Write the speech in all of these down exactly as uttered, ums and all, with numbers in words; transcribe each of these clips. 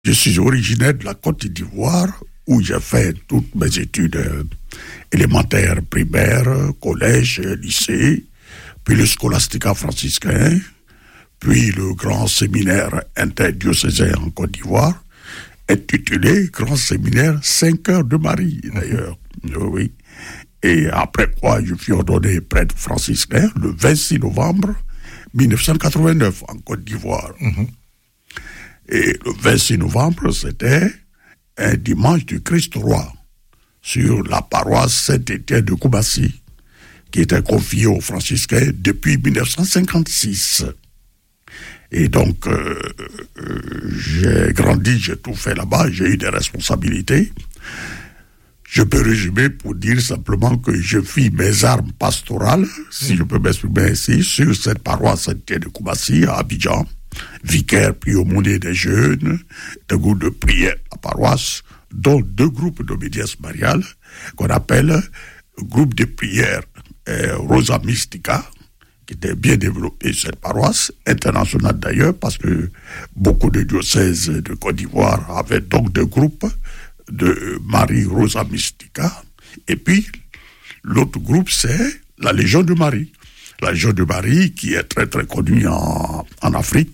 Je suis originaire de la Côte d'Ivoire, où j'ai fait toutes mes études euh, élémentaires, primaires, collège, lycée, puis le Scholastica franciscain, puis le grand séminaire interdiocésain en Côte d'Ivoire, intitulé Grand séminaire cinq heures de Marie, d'ailleurs. Mmh. Oui. Et après quoi, je fus ordonné prêtre franciscain le vingt-six novembre mille neuf cent quatre-vingt-neuf en Côte d'Ivoire. Mmh. Et le vingt-six novembre, c'était un dimanche du Christ roi sur la paroisse Saint-Étienne de Koumassi, qui était confiée aux franciscains depuis mille neuf cent cinquante-six. Et donc, euh, euh, j'ai grandi, j'ai tout fait là-bas, j'ai eu des responsabilités. Je peux résumer pour dire simplement que je fis mes armes pastorales, si mmh. je peux m'exprimer ainsi, sur cette paroisse Saint-Étienne de Koumassi à Abidjan. Vicaire puis aumônier des jeunes, des groupes de prière à la paroisse, dont deux groupes d'obédience mariale, qu'on appelle groupe de prière euh, Rosa Mystica, qui était bien développé cette paroisse, internationale d'ailleurs, parce que beaucoup de diocèses de Côte d'Ivoire avaient donc des groupes de Marie Rosa Mystica. Et puis, l'autre groupe, c'est la Légion de Marie. La Légion de Marie, qui est très très connue en, en Afrique,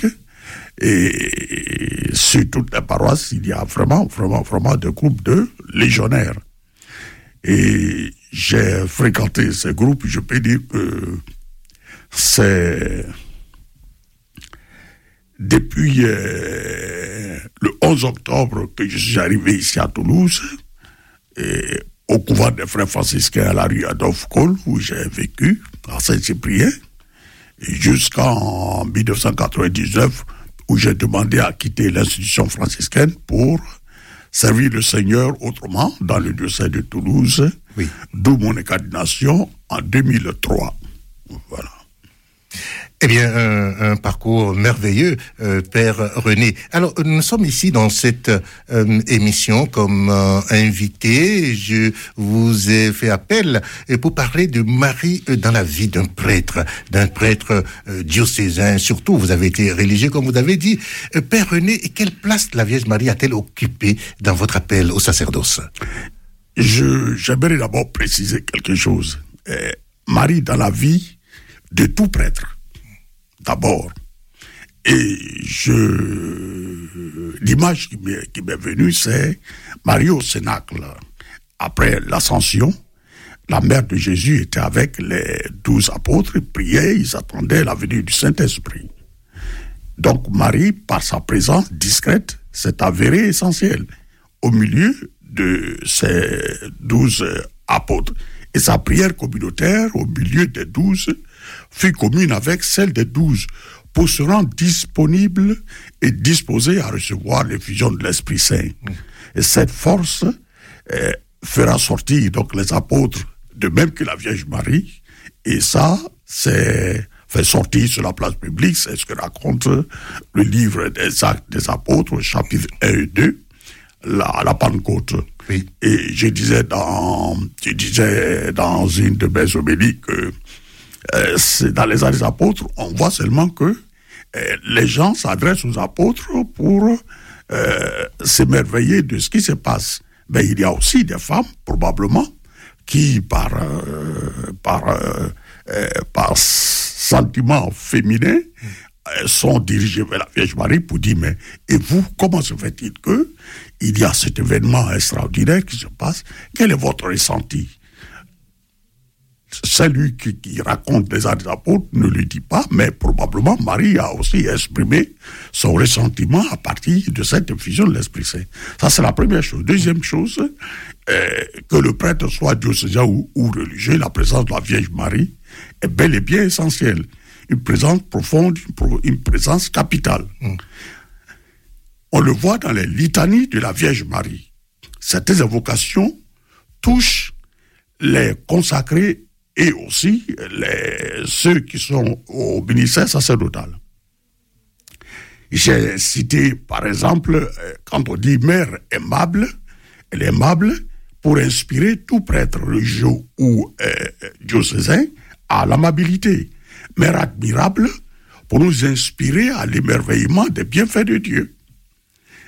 et sur toute la paroisse, il y a vraiment, vraiment, vraiment des groupes de légionnaires. Et j'ai fréquenté ces groupes, je peux dire que c'est depuis euh, le onze octobre que je suis arrivé ici à Toulouse, et au couvent des frères franciscains à la rue Adolphe Cole, où j'ai vécu, à Saint-Cyprien, jusqu'en mille neuf cent quatre-vingt-dix-neuf, où j'ai demandé à quitter l'institution franciscaine pour servir le Seigneur autrement dans le diocèse de Toulouse, oui. D'où mon incardination en deux mille trois. Voilà. Eh bien, un, un parcours merveilleux, euh, Père René. Alors, nous sommes ici dans cette euh, émission comme euh, invité. Je vous ai fait appel pour parler de Marie dans la vie d'un prêtre, d'un prêtre euh, diocésain. Surtout, vous avez été religieux, comme vous avez dit. Euh, Père René, quelle place la Vierge Marie a-t-elle occupée dans votre appel au sacerdoce? Je, j'aimerais d'abord préciser quelque chose. Euh, Marie dans la vie de tout prêtre. D'abord, et je, l'image qui m'est, qui m'est venue, c'est Marie au Cénacle. Après l'ascension, la mère de Jésus était avec les douze apôtres, ils priaient, ils attendaient la venue du Saint-Esprit. Donc Marie, par sa présence discrète, s'est avérée essentielle au milieu de ces douze apôtres. Et sa prière communautaire, au milieu des douze, fut commune avec celle des douze, pour se rendre disponible et disposé à recevoir l'effusion de l'Esprit Saint. Mmh. Et cette force euh, fera sortir donc les apôtres, de même que la Vierge Marie, et ça, c'est fait sortir sur la place publique, c'est ce que raconte le livre des Actes des Apôtres, chapitre un et deux, la, la Pentecôte. Oui. Et je disais dans, je disais dans une de mes homélies que Euh, c'est dans les Actes des Apôtres, on voit seulement que euh, les gens s'adressent aux apôtres pour euh, s'émerveiller de ce qui se passe. Mais il y a aussi des femmes, probablement, qui, par, euh, par, euh, euh, par sentiment féminin, euh, sont dirigées vers la Vierge Marie pour dire, mais et vous, comment se fait-il que il y a cet événement extraordinaire qui se passe? Quel est votre ressenti? Celui qui, qui raconte les Actes des Apôtres ne le dit pas, mais probablement Marie a aussi exprimé son ressentiment à partir de cette effusion de l'Esprit Saint. Ça, c'est la première chose. Deuxième chose, euh, que le prêtre soit diocésain ou, ou religieux, la présence de la Vierge Marie est bel et bien essentielle. Une présence profonde, une présence capitale. Mmh. On le voit dans les litanies de la Vierge Marie. Certaines invocations touchent les consacrés et aussi les, ceux qui sont au ministère sacerdotal. J'ai cité, par exemple, quand on dit mère aimable, elle est aimable pour inspirer tout prêtre religieux ou euh, diocésain à l'amabilité. Mère admirable pour nous inspirer à l'émerveillement des bienfaits de Dieu.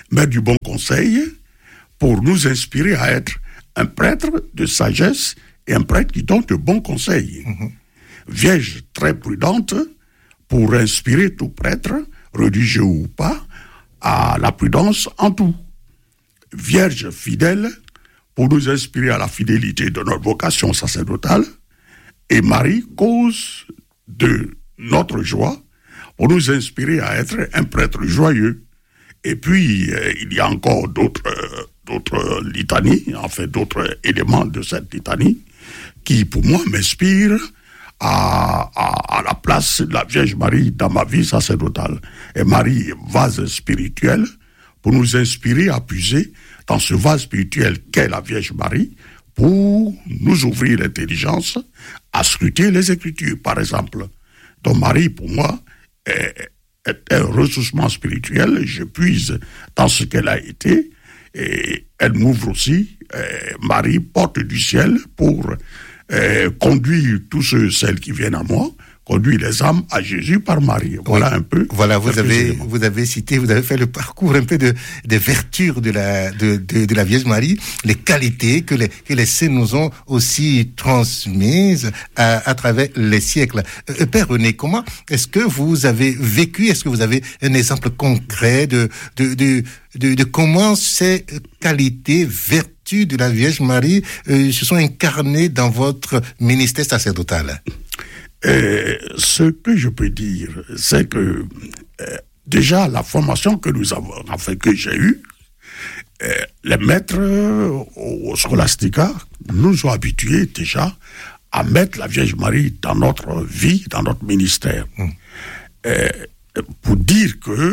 mais du bon conseil pour nous inspirer à être un prêtre de sagesse et un prêtre qui donne de bons conseils. Mmh. Vierge très prudente pour inspirer tout prêtre, religieux ou pas, à la prudence en tout. Vierge fidèle pour nous inspirer à la fidélité de notre vocation sacerdotale. Et Marie, cause de notre joie, pour nous inspirer à être un prêtre joyeux. Et puis, euh, il y a encore d'autres, euh, d'autres litanies, en fait, d'autres éléments de cette litanie, qui, pour moi, m'inspirent à, à, à la place de la Vierge Marie dans ma vie sacerdotale. Et Marie, vase spirituel, pour nous inspirer à puiser dans ce vase spirituel qu'est la Vierge Marie, pour nous ouvrir l'intelligence à scruter les Écritures, par exemple. Donc Marie, pour moi, est, est un ressourcement spirituel. Je puise dans ce qu'elle a été, et elle m'ouvre aussi. Marie, porte du ciel, pour euh, conduire tous ceux, celles qui viennent à moi, conduire les âmes à Jésus par Marie. Voilà oui. un peu. Voilà, vous avez, vous avez cité, vous avez fait le parcours un peu de, des vertus de la, de, de, de la Vierge Marie, les qualités que les, que les saints nous ont aussi transmises à, à travers les siècles. Euh, Père René, comment est-ce que vous avez vécu, est-ce que vous avez un exemple concret de, de, de, de, de comment ces qualités, vertus de la Vierge Marie euh, se sont incarnées dans votre ministère sacerdotal? Euh, ce que je peux dire, c'est que euh, déjà la formation que nous avons, enfin que j'ai eue, euh, les maîtres au, au Scholastica nous ont habitués déjà à mettre la Vierge Marie dans notre vie, dans notre ministère, mmh. euh, pour dire que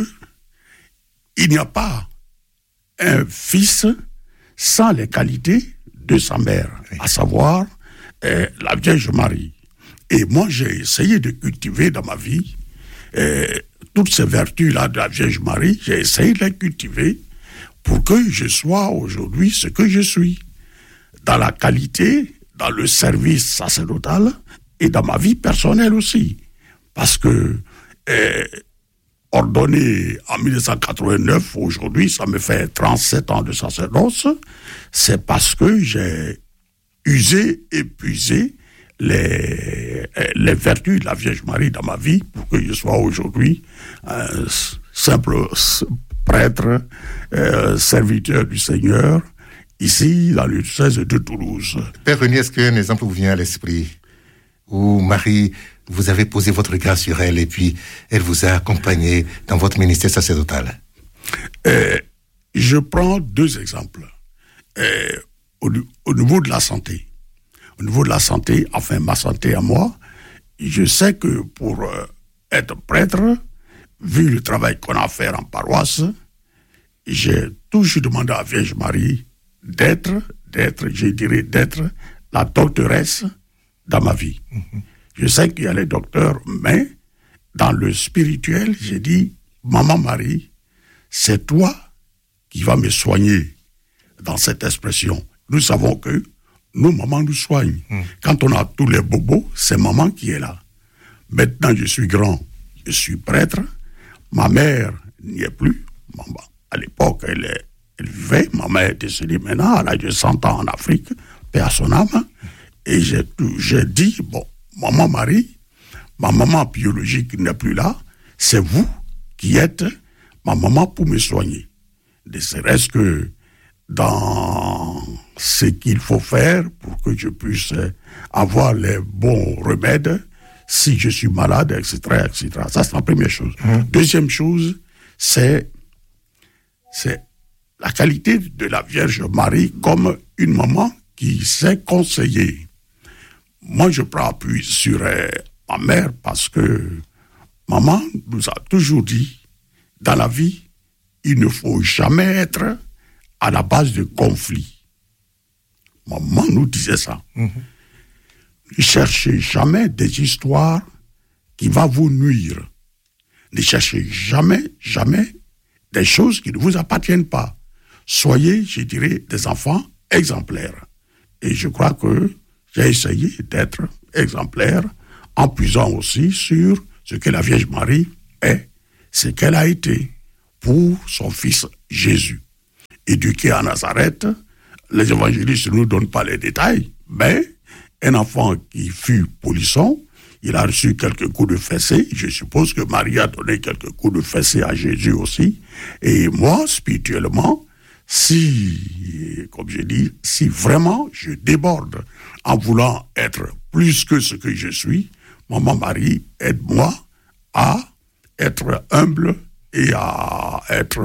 il n'y a pas un fils sans les qualités de sa mère, oui. à savoir euh, la Vierge Marie. Et moi, j'ai essayé de cultiver dans ma vie euh, toutes ces vertus-là de la Vierge Marie. J'ai essayé de les cultiver pour que je sois aujourd'hui ce que je suis. Dans la qualité, dans le service sacerdotal et dans ma vie personnelle aussi. Parce que euh, ordonné en mille neuf cent quatre-vingt-neuf, aujourd'hui, ça me fait trente-sept ans de sacerdoce, c'est parce que j'ai usé, épuisé Les, les vertus de la Vierge Marie dans ma vie pour que je sois aujourd'hui un simple prêtre, euh, serviteur du Seigneur, ici dans le diocèse de Toulouse. Père René, est-ce qu'un exemple vous vient à l'esprit où Marie, vous avez posé votre regard sur elle et puis elle vous a accompagné dans votre ministère sacerdotal? euh, Je prends deux exemples. Euh, au, au niveau de la santé. Au niveau de la santé, enfin ma santé à moi, je sais que pour euh, être prêtre, vu le travail qu'on a à faire en paroisse, j'ai toujours demandé à la Vierge Marie d'être, d'être, je dirais d'être la doctoresse dans ma vie. Mm-hmm. Je sais qu'il y a les docteurs, mais dans le spirituel, j'ai dit, Maman Marie, c'est toi qui vas me soigner dans cette expression. Nous savons que nous, maman nous soigne. Mmh. Quand on a tous les bobos, c'est maman qui est là. Maintenant, je suis grand, je suis prêtre. Ma mère n'y est plus. Maman, à l'époque, elle, est, elle vivait. Ma mère est décédée maintenant, à l'âge de cent ans en Afrique, paix à son âme. Et j'ai, j'ai dit, bon, Maman Marie, ma maman biologique n'est plus là. C'est vous qui êtes ma maman pour me soigner. Ne serait-ce que dans ce qu'il faut faire pour que je puisse avoir les bons remèdes si je suis malade, et cetera, et cetera. Ça, c'est la première chose. Mmh. Deuxième chose, c'est, c'est la qualité de la Vierge Marie comme une maman qui sait conseiller. Moi, je prends appui sur euh, ma mère parce que maman nous a toujours dit, dans la vie, il ne faut jamais être à la base de conflits. Maman nous disait ça. Mmh. Ne cherchez jamais des histoires qui vont vous nuire. Ne cherchez jamais, jamais des choses qui ne vous appartiennent pas. Soyez, je dirais, des enfants exemplaires. Et je crois que j'ai essayé d'être exemplaire en puisant aussi sur ce que la Vierge Marie est, ce qu'elle a été pour son fils Jésus. Éduqué à Nazareth, les évangélistes ne nous donnent pas les détails, mais un enfant qui fut polisson, il a reçu quelques coups de fessée. Je suppose que Marie a donné quelques coups de fessée à Jésus aussi. Et moi, spirituellement, si, comme je dis, si vraiment je déborde en voulant être plus que ce que je suis, Maman Marie, aide-moi à être humble et à être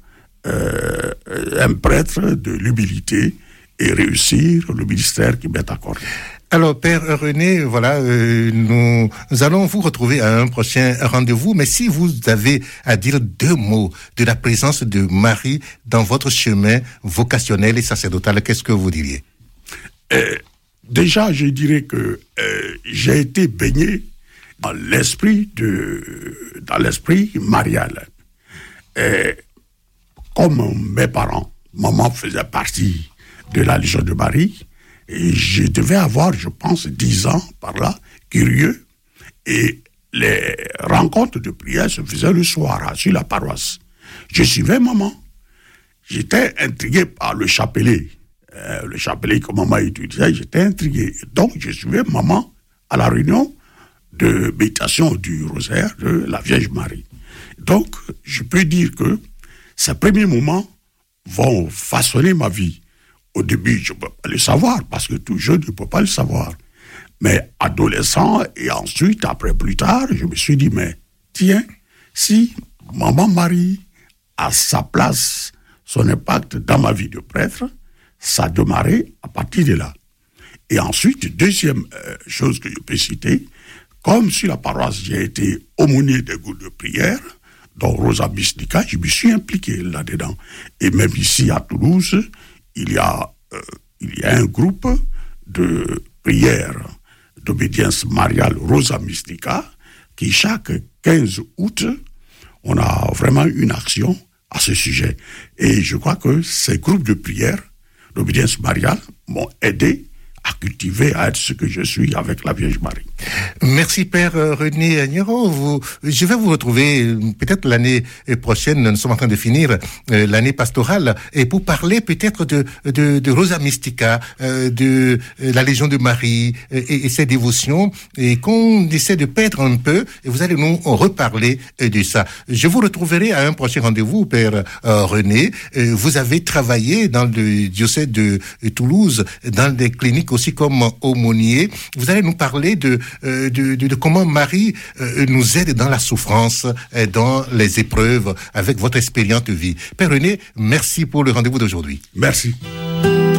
euh, un prêtre de l'humilité et réussir le ministère qui m'est accordé. Alors, Père René, voilà, euh, nous, nous allons vous retrouver à un prochain rendez-vous, mais si vous avez à dire deux mots de la présence de Marie dans votre chemin vocationnel et sacerdotal, qu'est-ce que vous diriez? euh, Déjà, je dirais que euh, j'ai été baigné dans l'esprit de, dans l'esprit marial. Et comme mes parents, maman faisait partie de la Légion de Marie, et je devais avoir, je pense, dix ans par là, curieux. Et les rencontres de prière se faisaient le soir, sur la paroisse. Je suivais maman. J'étais intrigué par le chapelet. Euh, le chapelet que maman étudiait, j'étais intrigué. Donc, je suivais maman à la réunion de méditation du rosaire de la Vierge Marie. Donc, je peux dire que ces premiers moments vont façonner ma vie. Au début, je ne peux pas le savoir, parce que tout jeune ne peut pas le savoir. Mais adolescent, et ensuite, après plus tard, je me suis dit, mais tiens, si Maman Marie a sa place, son impact dans ma vie de prêtre, ça a démarré à partir de là. Et ensuite, deuxième euh, chose que je peux citer, comme sur la paroisse, j'ai été aumônier des groupes de prière, dont Rosa Mystica, je me suis impliqué là-dedans. Et même ici à Toulouse, il y a, euh, il y a un groupe de prière d'obédience mariale Rosa Mystica qui, chaque quinze août, on a vraiment une action à ce sujet. Et je crois que ces groupes de prière d'obédience mariale m'ont aidé à cultiver, à être ce que je suis avec la Vierge Marie. Merci Père René Agneron. Vous, je vais vous retrouver peut-être l'année prochaine, nous sommes en train de finir euh, l'année pastorale, et pour parler peut-être de, de, de Rosa Mystica, euh, de euh, la Légion de Marie euh, et, et ses dévotions, et qu'on essaie de perdre un peu, et vous allez nous reparler euh, de ça. Je vous retrouverai à un prochain rendez-vous, Père euh, René. Euh, vous avez travaillé dans le diocèse de Toulouse, dans des cliniques aussi comme aumônier. Vous allez nous parler de, euh, de, de, de comment Marie euh, nous aide dans la souffrance, euh, dans les épreuves, avec votre expérience de vie. Père René, merci pour le rendez-vous d'aujourd'hui. Merci.